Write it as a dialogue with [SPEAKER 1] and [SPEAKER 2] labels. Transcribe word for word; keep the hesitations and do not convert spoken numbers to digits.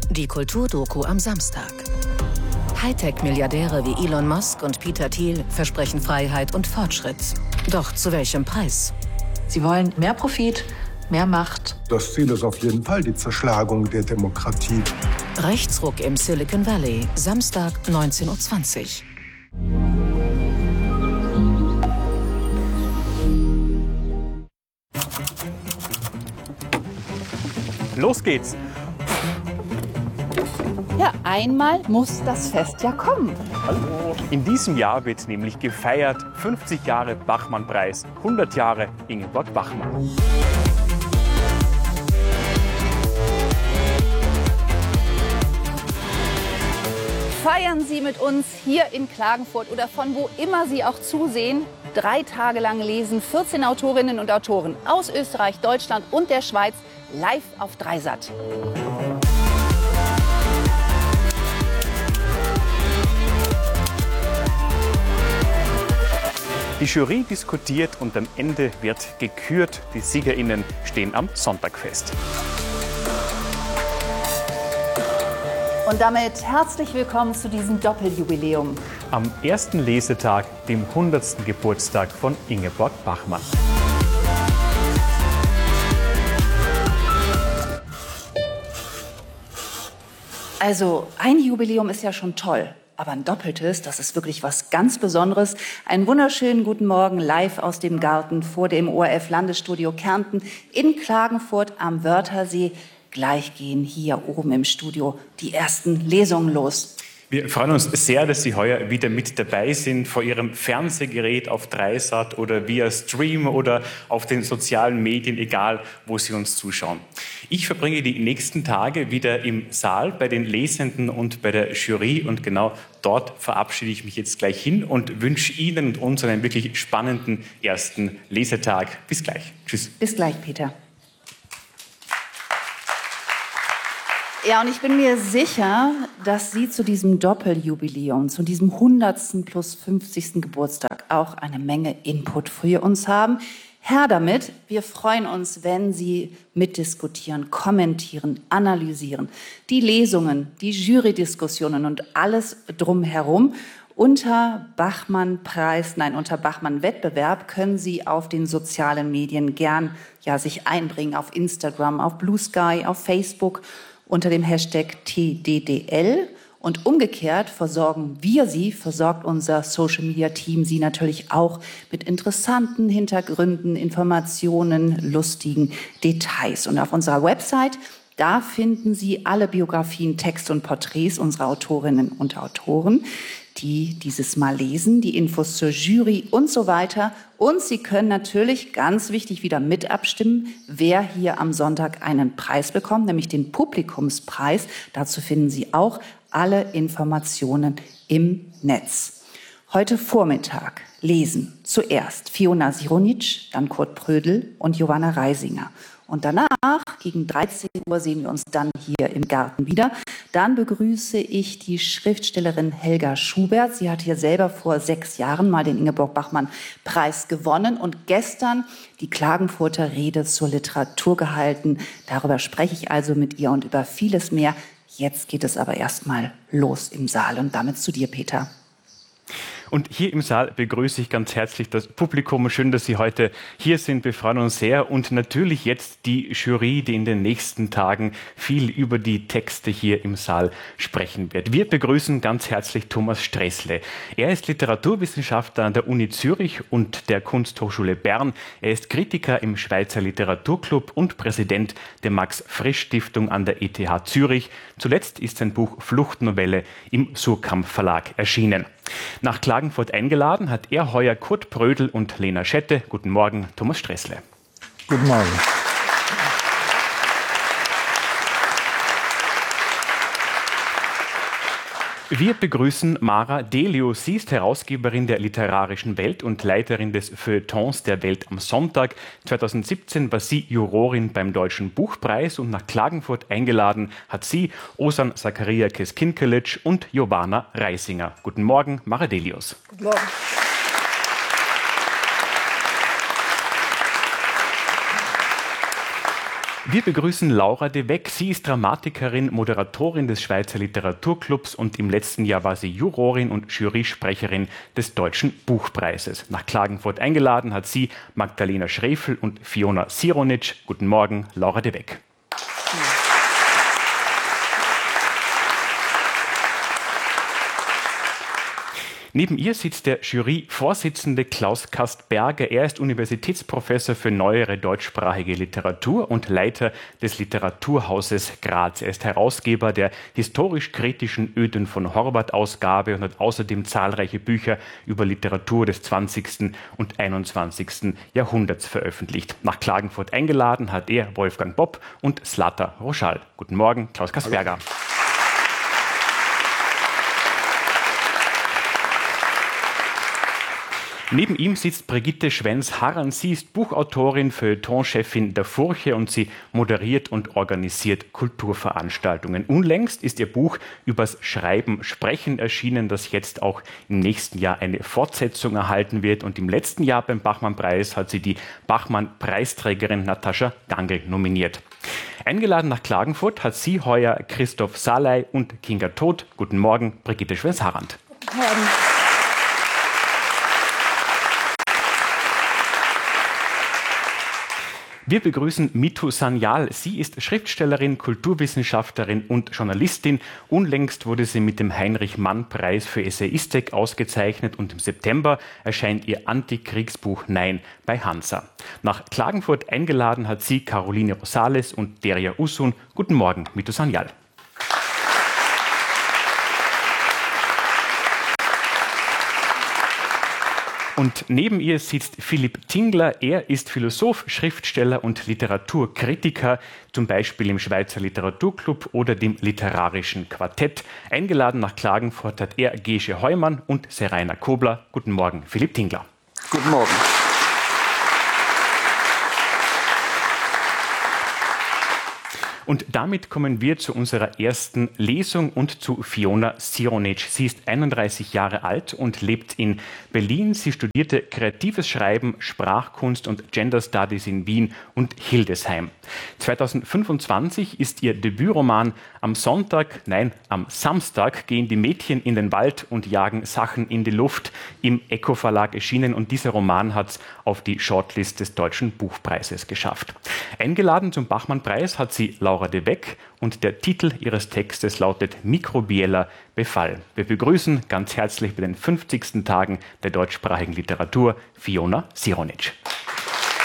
[SPEAKER 1] Die Kulturdoku am Samstag. Hightech-Milliardäre wie Elon Musk und Peter Thiel versprechen Freiheit und Fortschritt. Doch zu welchem Preis?
[SPEAKER 2] Sie wollen mehr Profit, mehr Macht.
[SPEAKER 3] Das Ziel ist auf jeden Fall die Zerschlagung der Demokratie.
[SPEAKER 1] Rechtsruck im Silicon Valley, Samstag neunzehn Uhr zwanzig.
[SPEAKER 4] Los geht's!
[SPEAKER 5] Ja, einmal muss das Fest ja kommen.
[SPEAKER 4] Hallo! In diesem Jahr wird nämlich gefeiert fünfzig Jahre Bachmann-Preis, hundert Jahre Ingeborg Bachmann.
[SPEAKER 5] Feiern Sie mit uns hier in Klagenfurt oder von wo immer Sie auch zusehen. Drei Tage lang lesen vierzehn Autorinnen und Autoren aus Österreich, Deutschland und der Schweiz live auf Dreisat.
[SPEAKER 4] Die Jury diskutiert und am Ende wird gekürt. Die SiegerInnen stehen am Sonntag fest.
[SPEAKER 5] Und damit herzlich willkommen zu diesem Doppeljubiläum.
[SPEAKER 4] Am ersten Lesetag, dem hundertsten Geburtstag von Ingeborg Bachmann.
[SPEAKER 5] Also ein Jubiläum ist ja schon toll, aber ein doppeltes, das ist wirklich was ganz Besonderes. Einen wunderschönen guten Morgen live aus dem Garten vor dem O R F-Landesstudio Kärnten in Klagenfurt am Wörthersee. Gleich gehen hier oben im Studio die ersten Lesungen los.
[SPEAKER 4] Wir freuen uns sehr, dass Sie heuer wieder mit dabei sind, vor Ihrem Fernsehgerät auf Dreisat oder via Stream oder auf den sozialen Medien, egal wo Sie uns zuschauen. Ich verbringe die nächsten Tage wieder im Saal bei den Lesenden und bei der Jury und genau dort verabschiede ich mich jetzt gleich hin und wünsche Ihnen und uns einen wirklich spannenden ersten Lesetag. Bis gleich. Tschüss.
[SPEAKER 5] Bis gleich, Peter. Ja, und ich bin mir sicher, dass Sie zu diesem Doppeljubiläum, zu diesem hundertsten plus fünfzigsten Geburtstag auch eine Menge Input für uns haben. Her damit, wir freuen uns, wenn Sie mitdiskutieren, kommentieren, analysieren. Die Lesungen, die Jurydiskussionen und alles drumherum. Unter Bachmann-Preis, nein, unter Bachmann-Wettbewerb können Sie auf den sozialen Medien gern ja, sich einbringen, auf Instagram, auf Blue Sky, auf Facebook, unter dem Hashtag T D D L. Und umgekehrt versorgen wir Sie, versorgt unser Social-Media-Team Sie natürlich auch mit interessanten Hintergründen, Informationen, lustigen Details. Und auf unserer Website, da finden Sie alle Biografien, Texte und Porträts unserer Autorinnen und Autoren, die dieses Mal lesen, die Infos zur Jury und so weiter. Und Sie können natürlich, ganz wichtig, wieder mit abstimmen, wer hier am Sonntag einen Preis bekommt, nämlich den Publikumspreis. Dazu finden Sie auch alle Informationen im Netz. Heute Vormittag lesen zuerst Fiona Sironic, dann Kurt Prödel und Johanna Reisinger. Und danach, gegen dreizehn Uhr, sehen wir uns dann hier im Garten wieder. Dann begrüße ich die Schriftstellerin Helga Schubert. Sie hat hier selber vor sechs Jahren mal den Ingeborg-Bachmann-Preis gewonnen und gestern die Klagenfurter Rede zur Literatur gehalten. Darüber spreche ich also mit ihr und über vieles mehr. Jetzt geht es aber erstmal los im Saal und damit zu dir, Peter.
[SPEAKER 4] Und hier im Saal begrüße ich ganz herzlich das Publikum. Schön, dass Sie heute hier sind. Wir freuen uns sehr. Und natürlich jetzt die Jury, die in den nächsten Tagen viel über die Texte hier im Saal sprechen wird. Wir begrüßen ganz herzlich Thomas Stressle. Er ist Literaturwissenschaftler an der Uni Zürich und der Kunsthochschule Bern. Er ist Kritiker im Schweizer Literaturclub und Präsident der Max-Frisch-Stiftung an der E T H Zürich. Zuletzt ist sein Buch Fluchtnovelle im Surkamp Verlag erschienen. Nach Klagenfurt eingeladen hat er heuer Kurt Prödel und Lena Schette. Guten Morgen, Thomas Stressle.
[SPEAKER 3] Guten Morgen.
[SPEAKER 4] Wir begrüßen Mara Delius. Sie ist Herausgeberin der Literarischen Welt und Leiterin des Feuilletons der Welt am Sonntag. zweitausendsiebzehn war sie Jurorin beim Deutschen Buchpreis und nach Klagenfurt eingeladen hat sie Ozan Zakaria-Keskinkelic und Johanna Reisinger. Guten Morgen, Mara Delius.
[SPEAKER 5] Guten Morgen.
[SPEAKER 4] Wir begrüßen Laura de Weck. Sie ist Dramatikerin, Moderatorin des Schweizer Literaturclubs und im letzten Jahr war sie Jurorin und Jurysprecherin des Deutschen Buchpreises. Nach Klagenfurt eingeladen hat sie Magdalena Schrefel und Fiona Sironic. Guten Morgen, Laura de Weck. Neben ihr sitzt der Juryvorsitzende Klaus Kastberger. Er ist Universitätsprofessor für neuere deutschsprachige Literatur und Leiter des Literaturhauses Graz. Er ist Herausgeber der historisch-kritischen Öden von Horvath-Ausgabe und hat außerdem zahlreiche Bücher über Literatur des zwanzigsten und einundzwanzigsten Jahrhunderts veröffentlicht. Nach Klagenfurt eingeladen hat er Wolfgang Bopp und Zlata Roschal. Guten Morgen, Klaus Kastberger. Hallo. Neben ihm sitzt Brigitte Schwenz-Harren. Sie ist Buchautorin, Feuilletonchefin der Furche und sie moderiert und organisiert Kulturveranstaltungen. Unlängst ist ihr Buch übers Schreiben Sprechen erschienen, das jetzt auch im nächsten Jahr eine Fortsetzung erhalten wird. Und im letzten Jahr beim Bachmann-Preis hat sie die Bachmann-Preisträgerin Natascha Gangl nominiert. Eingeladen nach Klagenfurt hat sie heuer Christoph Saley und Kinga Todt. Guten Morgen, Brigitte Schwenz-Harren.
[SPEAKER 5] Guten Morgen.
[SPEAKER 4] Wir begrüßen Mitu Sanyal. Sie ist Schriftstellerin, Kulturwissenschaftlerin und Journalistin. Unlängst wurde sie mit dem Heinrich-Mann-Preis für Essayistik ausgezeichnet und im September erscheint ihr Antikriegsbuch Nein bei Hansa. Nach Klagenfurt eingeladen hat sie Caroline Rosales und Derya Usun. Guten Morgen, Mitu Sanyal. Und neben ihr sitzt Philipp Tingler. Er ist Philosoph, Schriftsteller und Literaturkritiker, zum Beispiel im Schweizer Literaturclub oder dem Literarischen Quartett. Eingeladen nach Klagenfurt hat er Gesche Heumann und Seraina Kobler. Guten Morgen, Philipp Tingler.
[SPEAKER 6] Guten Morgen.
[SPEAKER 4] Und damit kommen wir zu unserer ersten Lesung und zu Fiona Sironic. Sie ist einunddreißig Jahre alt und lebt in Berlin. Sie studierte Kreatives Schreiben, Sprachkunst und Gender Studies in Wien und Hildesheim. zweitausendfünfundzwanzig ist ihr Debütroman Am Sonntag, nein, am Samstag gehen die Mädchen in den Wald und jagen Sachen in die Luft im Echo Verlag erschienen und dieser Roman hat es auf die Shortlist des Deutschen Buchpreises geschafft. Eingeladen zum Bachmann-Preis hat sie Laura de Weck und der Titel ihres Textes lautet Mikrobieller Befall. Wir begrüßen ganz herzlich bei den fünfzigsten Tagen der deutschsprachigen Literatur Fiona Sironic.